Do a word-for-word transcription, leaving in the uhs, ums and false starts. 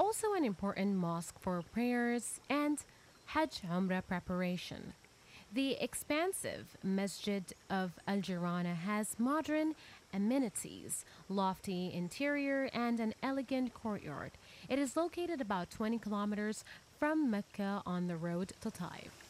also an important mosque for prayers and Hajj Umrah preparation. The expansive Masjid of Al Jirana has modern amenities, lofty interior, and an elegant courtyard. It is located about twenty kilometers from Mecca on the road to Taif.